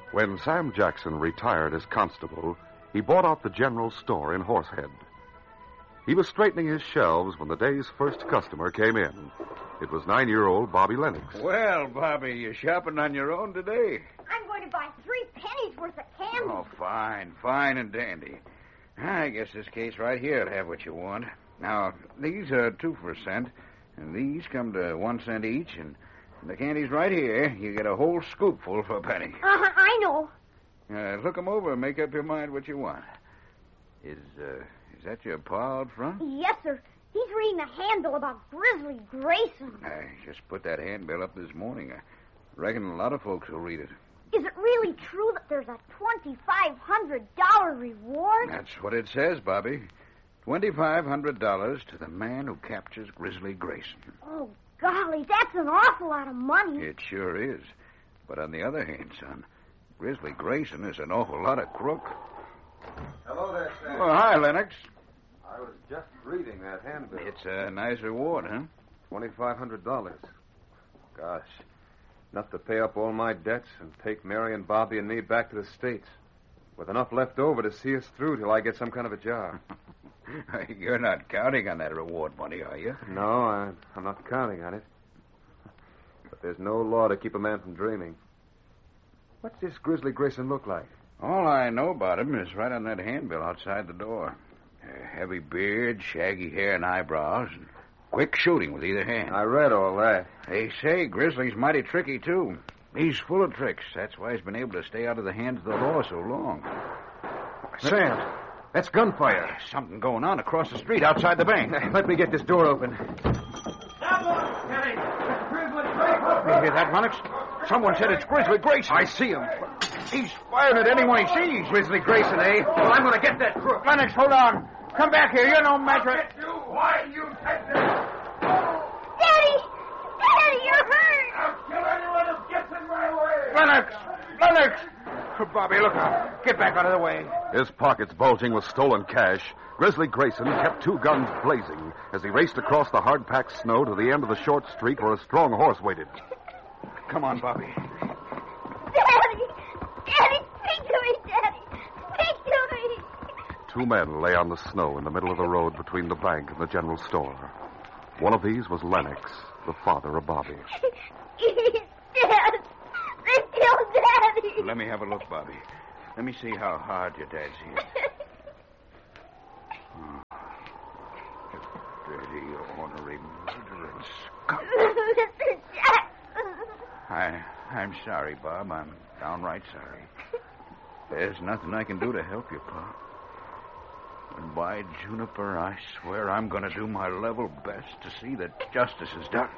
When Sam Jackson retired as constable, he bought out the general store in Horsehead. He was straightening his shelves when the day's first customer came in. It was 9-year-old Bobby Lennox. Well, Bobby, you shopping on your own today? I'm going to buy 3 pennies worth of candy. Oh, fine and dandy. I guess this case right here will have what you want. Now, these are 2 for a cent, and these come to 1 cent each, and the candy's right here. You get a whole scoopful for a penny. I know. Look 'em over and make up your mind what you want. Is that your pa out front? Yes, sir. He's reading a handbill about Grizzly Grayson. I just put that handbill up this morning. I reckon a lot of folks will read it. Is it really true that there's a $2,500 reward? That's what it says, Bobby. $2,500 to the man who captures Grizzly Grayson. Oh, golly, that's an awful lot of money. It sure is. But on the other hand, son, Grizzly Grayson is an awful lot of crook. Hello there, Sam. Oh, hi, Lennox. I was just reading that handbill. It's a nice reward, huh? $2,500. Gosh, enough to pay up all my debts and take Mary and Bobby and me back to the States, with enough left over to see us through till I get some kind of a job. You're not counting on that reward money, are you? No, I'm not counting on it. But there's no law to keep a man from dreaming. What's this Grizzly Grayson look like? All I know about him is right on that handbill outside the door. A heavy beard, shaggy hair and eyebrows, and quick shooting with either hand. I read all that. They say Grizzly's mighty tricky, too. He's full of tricks. That's why he's been able to stay out of the hands of the law so long. Sam, that's gunfire. There's something going on across the street outside the bank. Let me get this door open. You hear that, Lennox? Someone said it's Grizzly Grayson. I see him. He's firing at anyone he sees. Grizzly Grayson, eh? Well, I'm going to get that crook. Lennox, hold on. Come back here. You're no match. Why you take this? Daddy! Daddy, you're hurt! I'll kill anyone who gets in my way. Lennox! Oh, Bobby, look out. Get back out of the way. His pockets bulging with stolen cash, Grizzly Grayson kept 2 guns blazing as he raced across the hard-packed snow to the end of the short street where a strong horse waited. Come on, Bobby. Daddy! Daddy, speak to me, Daddy! Speak to me! 2 men lay on the snow in the middle of the road between the bank and the general store. One of these was Lennox, the father of Bobby. He's dead! They killed Daddy! Let me have a look, Bobby. Let me see how hard your dad's hit. Dirty, ornery, murdering skunk. Mr. Jackson! I'm sorry, Bob. I'm downright sorry. There's nothing I can do to help you, Pa. And by Juniper, I swear I'm going to do my level best to see that justice is done.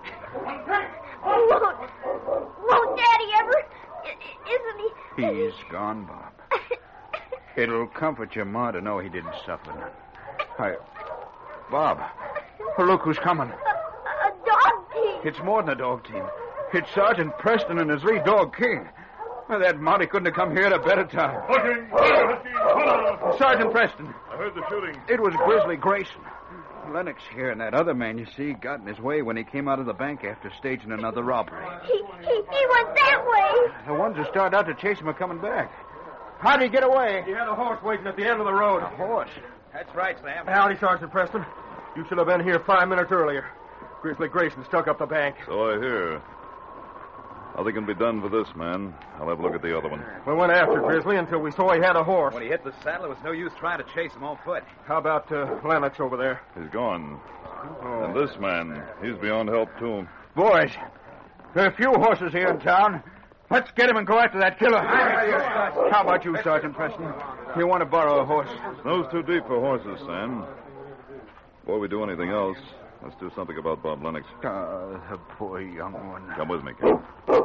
Won't Daddy ever? Isn't he? He's gone, Bob. It'll comfort your ma to know he didn't suffer none. Bob, look who's coming. A dog team. It's more than a dog team. It's Sergeant Preston and his lead dog, King. Well, that Monty couldn't have come here at a better time. Sergeant Preston. I heard the shooting. It was Grizzly Grayson. Lennox here and that other man, you see, got in his way when he came out of the bank after staging another robbery. He went that way. The ones who started out to chase him are coming back. How'd he get away? He had a horse waiting at the end of the road. A horse? That's right, Sam. Howdy, Sergeant Preston. You should have been here 5 minutes earlier. Grizzly Grayson stuck up the bank. So I hear. Nothing can be done for this man. I'll have a look at the other one. We went after Grizzly until we saw he had a horse. When he hit the saddle, it was no use trying to chase him on foot. How about Lennox over there? He's gone. And this man, he's beyond help, too. Boys, there are a few horses here in town. Let's get him and go after that killer. How about you, Sergeant Preston? You want to borrow a horse? Snow's too deep for horses, Sam. Before we do anything else, let's do something about Bob Lennox. The poor young one. Come with me, kid.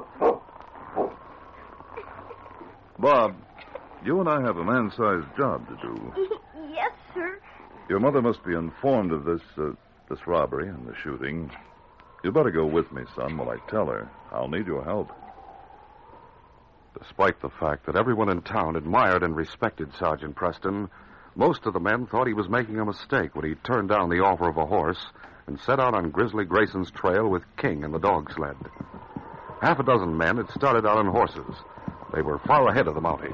Bob, you and I have a man-sized job to do. Yes, sir. Your mother must be informed of this robbery and the shooting. You'd better go with me, son, while I tell her. I'll need your help. Despite the fact that everyone in town admired and respected Sergeant Preston, most of the men thought he was making a mistake when he turned down the offer of a horse and set out on Grizzly Grayson's trail with King and the dog sled. 6 men had started out on horses. They were far ahead of the Mountie.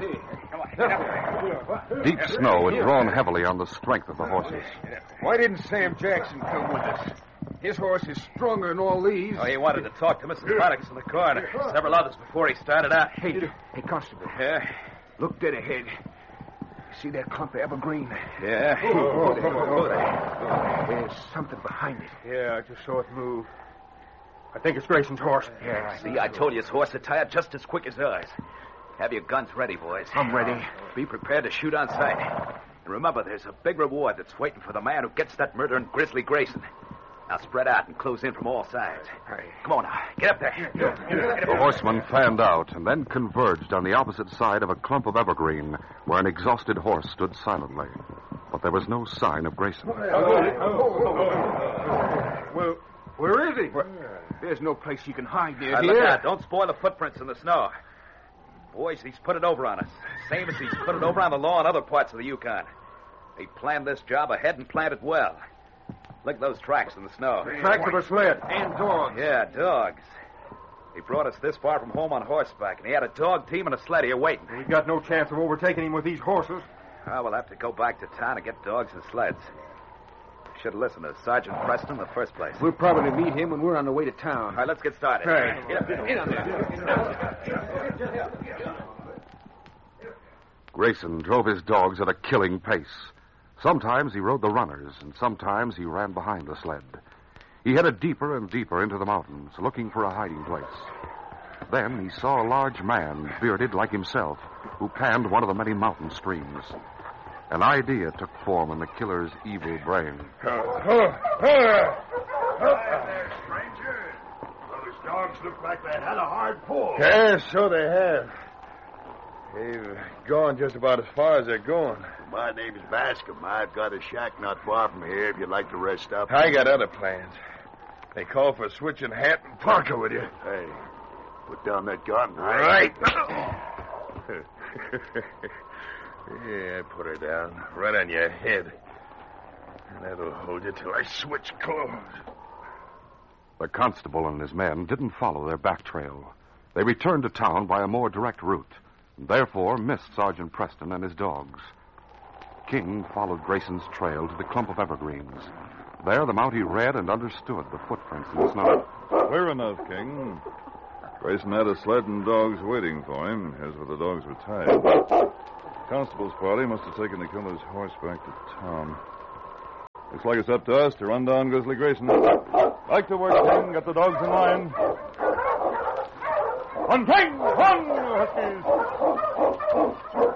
Deep snow had drawn heavily on the strength of the horses. Why didn't Sam Jackson come with us? His horse is stronger than all these. Oh, he wanted to talk to Mrs. Maddox in the car and several others before he started out. Hey, Constable. Yeah? Look dead ahead. See that clump of evergreen? Yeah. There's something behind it. Yeah, I just saw it move. I think it's Grayson's horse. Yeah. See, I told you his horse would tire just as quick as ours. Have your guns ready, boys. I'm ready. Be prepared to shoot on sight. And remember, there's a big reward that's waiting for the man who gets that murdering Grizzly Grayson. Now spread out and close in from all sides. Come on now. Get up there. The horsemen fanned out and then converged on the opposite side of a clump of evergreen where an exhausted horse stood silently. But there was no sign of Grayson. Well, where is he? There's no place you can hide near Look here. out. Don't spoil the footprints in the snow. Boys, he's put it over on us. Same as he's put it over on the law in other parts of the Yukon. He planned this job ahead and planned it well. Look at those tracks in the snow. Tracks of a sled and dogs. Yeah, dogs. He brought us this far from home on horseback, and he had a dog team and a sled here waiting. We got no chance of overtaking him with these horses. We'll have to go back to town and get dogs and sleds. Should have listened to Sergeant Preston in the first place. We'll probably meet him when we're on the way to town. All right, let's get started. Right. Get up there. Get on there. Grayson drove his dogs at a killing pace. Sometimes he rode the runners, and sometimes he ran behind the sled. He headed deeper and deeper into the mountains, looking for a hiding place. Then he saw a large man, bearded like himself, who panned one of the many mountain streams. An idea took form in the killer's evil brain. There, stranger. Those dogs look like they had a hard pull. Yeah, so they have. They've gone just about as far as they're going. My name's Bascom. I've got a shack not far from here if you'd like to rest up. I got other plans. They call for switching hat and parka with you. Hey, put down that gun. Right. Yeah, put her down. Right on your head. And that'll hold you till I switch clothes. The constable and his men didn't follow their back trail. They returned to town by a more direct route, and therefore missed Sergeant Preston and his dogs. King followed Grayson's trail to the clump of evergreens. There, the Mountie read and understood the footprints in the snow. Clear enough, King. Grayson had a sled and dogs waiting for him. Here's where the dogs were tied. Constable's party must have taken the killer's horse back to town. Looks like it's up to us to run down Grizzly Grayson. Back to work, King. Get the dogs in line. Run, King! Run, you huskies!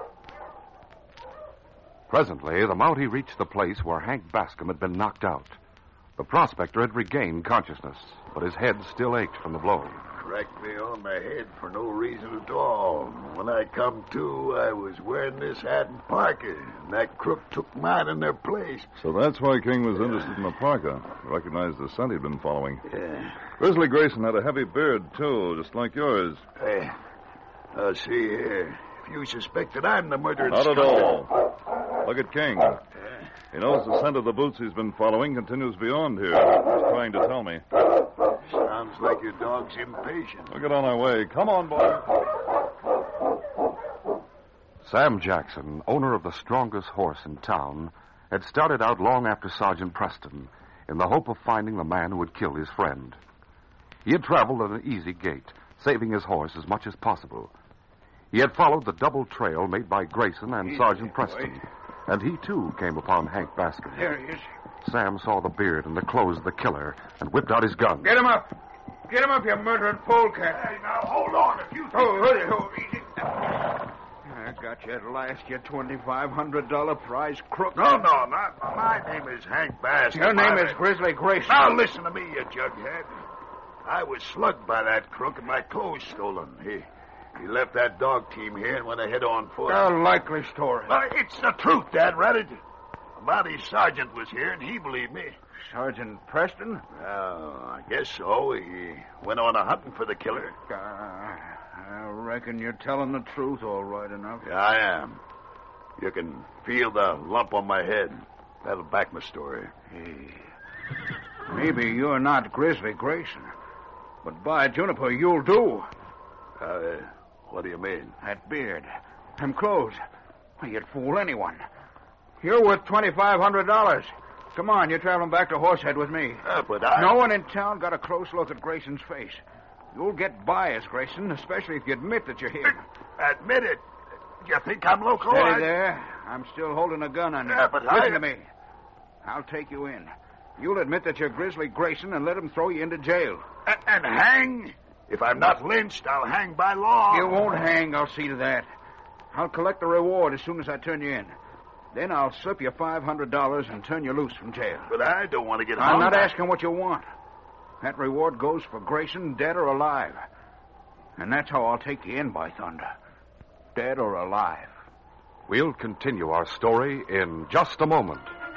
Presently, the Mountie reached the place where Hank Bascom had been knocked out. The prospector had regained consciousness, but his head still ached from the blow. Cracked me on my head for no reason at all. When I come to, I was wearing this hat and parka, and that crook took mine in their place. So that's why King was interested in the parka. He recognized the scent he'd been following. Yeah. Grizzly Grayson had a heavy beard, too, just like yours. Hey, see here. If you suspect that I'm the murderer... Not at all. Look at King. He knows the scent of the boots he's been following continues beyond here. He's trying to tell me. Sounds like your dog's impatient. We'll get on our way. Come on, boy. Sam Jackson, owner of the strongest horse in town, had started out long after Sergeant Preston in the hope of finding the man who had killed his friend. He had traveled at an easy gait, saving his horse as much as possible. He had followed the double trail made by Grayson and Sergeant Preston, and he, too, came upon Hank Bascom. There he is. Sam saw the beard and the clothes of the killer and whipped out his gun. Get him up. Get him up, you murdering polecat. Hey, now, hold on a few seconds. Oh, easy. I got you at last, you $2,500 prize crook. No, not. My name is Hank Bascom. Your name is Grizzly Grayson. Now, listen to me, you jughead. I was slugged by that crook and my clothes stolen. He left that dog team here and went ahead on foot. A likely story. It's the truth, Dad Rabbit. Mountie Sergeant was here, and he believed me. Sergeant Preston? I guess so. He went on a hunting for the killer. I reckon you're telling the truth all right enough. Yeah, I am. You can feel the lump on my head. That'll back my story. Hey, maybe you're not Grizzly Grayson, but by Juniper, you'll do. What do you mean? That beard. Them clothes. Well, you'd fool anyone. You're worth $2,500. Come on, you're traveling back to Horsehead with me. But I... No one in town got a close look at Grayson's face. You'll get biased, Grayson, especially if you admit that you're here. Admit it. You think I'm local? Steady there. I'm still holding a gun on you. But Listen to me. I'll take you in. You'll admit that you're Grizzly Grayson and let him throw you into jail. And hang? If I'm not lynched, I'll hang by law. You won't hang. I'll see to that. I'll collect the reward as soon as I turn you in. Then I'll slip you $500 and turn you loose from jail. But I don't want to get I'm hung. not asking what you want. That reward goes for Grayson, dead or alive. And that's how I'll take you in, by thunder. Dead or alive. We'll continue our story in just a moment.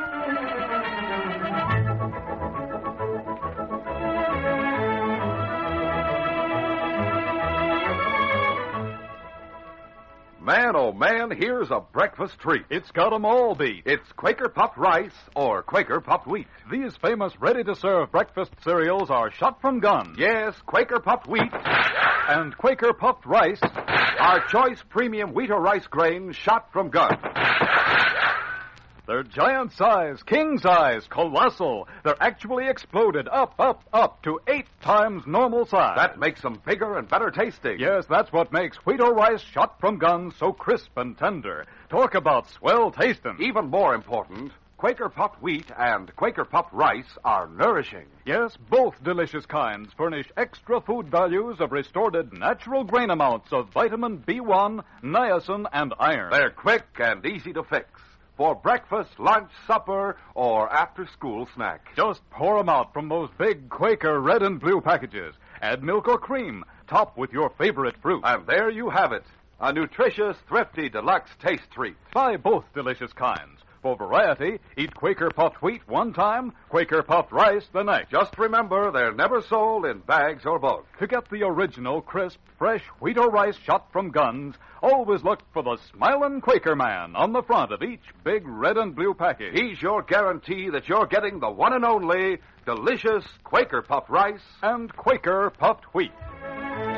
Man, oh man, here's a breakfast treat. It's got 'em all beat. It's Quaker puffed rice or Quaker puffed wheat. These famous ready-to-serve breakfast cereals are shot from guns. Yes, Quaker puffed wheat And Quaker puffed rice are choice premium wheat or rice grains shot from guns. They're giant size, king size, colossal. They're actually exploded up to 8 times normal size. That makes them bigger and better tasting. Yes, that's what makes wheat or rice shot from guns so crisp and tender. Talk about swell tasting. Even more important, Quaker puffed wheat and Quaker puffed rice are nourishing. Yes, both delicious kinds furnish extra food values of restored natural grain amounts of vitamin B1, niacin, and iron. They're quick and easy to fix for breakfast, lunch, supper, or after-school snack. Just pour 'em out from those big Quaker red and blue packages. Add milk or cream. Top with your favorite fruit. And there you have it, a nutritious, thrifty, deluxe taste treat. Buy both delicious kinds. For variety, eat Quaker puffed wheat one time, Quaker puffed rice the next. Just remember, they're never sold in bags or bulk. To get the original, crisp, fresh wheat or rice shot from guns, always look for the smiling Quaker man on the front of each big red and blue package. He's your guarantee that you're getting the one and only delicious Quaker puffed rice and Quaker puffed wheat.